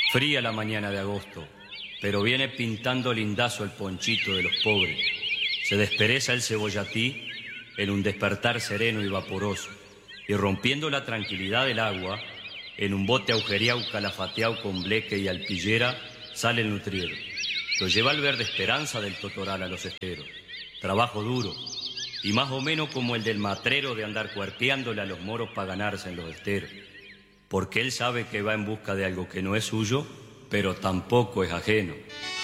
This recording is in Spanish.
Fría la mañana de agosto, pero viene pintando lindazo el ponchito de los pobres. Se despereza el cebollatí en un despertar sereno y vaporoso, y rompiendo la tranquilidad del agua, en un bote agujereado, calafateado con bleque y alpillera, sale el nutriero. Lo lleva al verde esperanza del totoral a los esteros. Trabajo duro, y más o menos como el del matrero de andar cuarteándole a los moros para ganarse en los esteros. Porque él sabe que va en busca de algo que no es suyo, pero tampoco es ajeno.